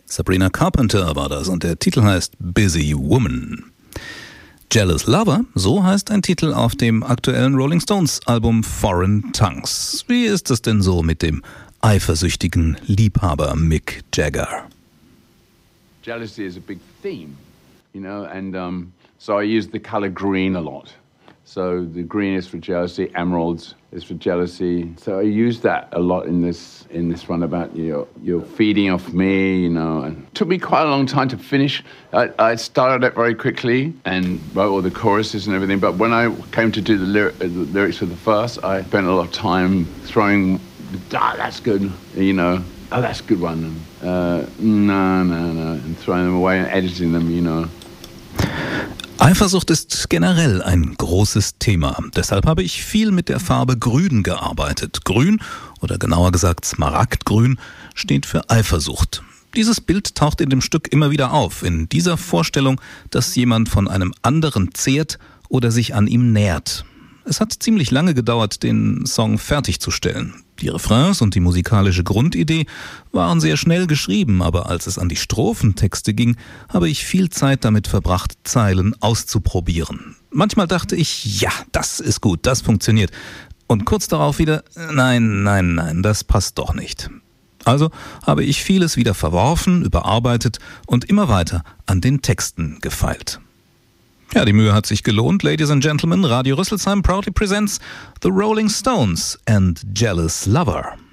Sabrina Carpenter war das und der Titel heißt Busy Woman. Jealous Lover, so heißt ein Titel auf dem aktuellen Rolling Stones Album Foreign Tongues. Wie ist es denn so mit dem eifersüchtigen Liebhaber Mick Jagger? Jealousy is a big theme, you know, and so I use the color green a lot. So the green is for jealousy, emeralds is for jealousy. So I use that a lot in this one about you're feeding off me, you know. And it took me quite a long time to finish. I started it very quickly and wrote all the choruses and everything. But when I came to do the lyrics for the verse, I spent a lot of time throwing, that's good, you know. Oh, that's a good one. No, and throwing them away and editing them, you know. Eifersucht ist generell ein großes Thema. Deshalb habe ich viel mit der Farbe Grün gearbeitet. Grün, oder genauer gesagt Smaragdgrün, steht für Eifersucht. Dieses Bild taucht in dem Stück immer wieder auf, in dieser Vorstellung, dass jemand von einem anderen zehrt oder sich an ihm nähert. Es hat ziemlich lange gedauert, den Song fertigzustellen. Die Refrains und die musikalische Grundidee waren sehr schnell geschrieben, aber als es an die Strophentexte ging, habe ich viel Zeit damit verbracht, Zeilen auszuprobieren. Manchmal dachte ich, ja, das ist gut, das funktioniert. Und kurz darauf wieder, nein, das passt doch nicht. Also habe ich vieles wieder verworfen, überarbeitet und immer weiter an den Texten gefeilt. Ja, die Mühe hat sich gelohnt. Ladies and Gentlemen, Radio Rüsselsheim proudly presents The Rolling Stones and Jealous Lover.